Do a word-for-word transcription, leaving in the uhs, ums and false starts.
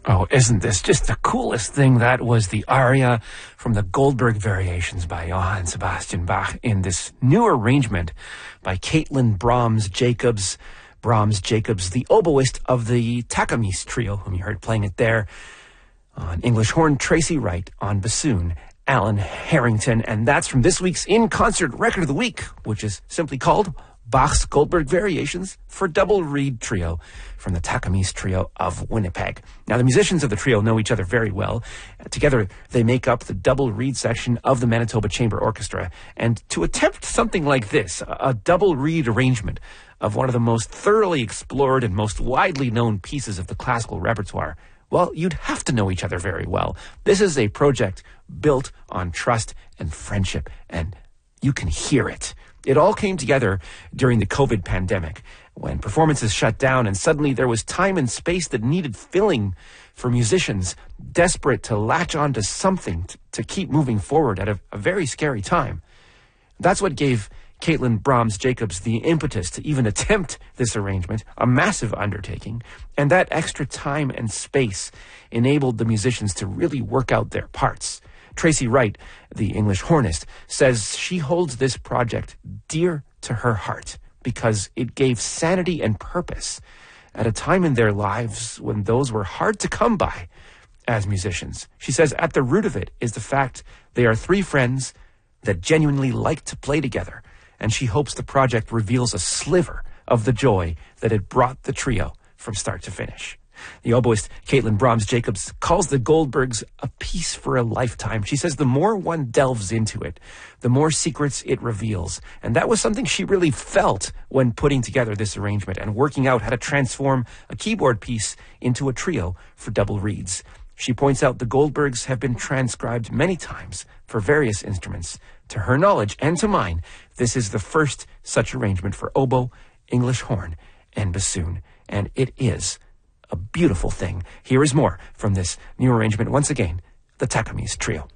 Oh, isn't this just the coolest thing? That was the aria from the Goldberg Variations by Johann Sebastian Bach in this new arrangement by Caitlin Brahms Jacobs. Brahms Jacobs, the oboist of the Takamis Trio, whom you heard playing it there. On English horn, Tracy Wright. On bassoon, Alan Harrington. And that's from this week's In-Concert Record of the Week, which is simply called Bach's Goldberg Variations for Double Reed Trio from the Takamis Trio of Winnipeg. Now, the musicians of the trio know each other very well. Together, they make up the double reed section of the Manitoba Chamber Orchestra. And to attempt something like this, a double reed arrangement of one of the most thoroughly explored and most widely known pieces of the classical repertoire, well, you'd have to know each other very well. This is a project built on trust and friendship, and you can hear it. It all came together during the COVID pandemic, when performances shut down and suddenly there was time and space that needed filling for musicians desperate to latch on to something to, to keep moving forward at a, a very scary time. That's what gave Caitlin Brahms Jacobs the impetus to even attempt this arrangement, a massive undertaking, and that extra time and space enabled the musicians to really work out their parts. Tracy Wright, the English hornist, says she holds this project dear to her heart because it gave sanity and purpose at a time in their lives when those were hard to come by as musicians. She says at the root of it is the fact they are three friends that genuinely like to play together, and she hopes the project reveals a sliver of the joy that it brought the trio from start to finish. The oboist Caitlin Brahms Jacobs calls the Goldbergs a piece for a lifetime. She says the more one delves into it, the more secrets it reveals. And that was something she really felt when putting together this arrangement and working out how to transform a keyboard piece into a trio for double reeds. She points out the Goldbergs have been transcribed many times for various instruments. To her knowledge and to mine, this is the first such arrangement for oboe, English horn, and bassoon. And it is a beautiful thing. Here is more from this new arrangement. Once again, the Takamis Trio.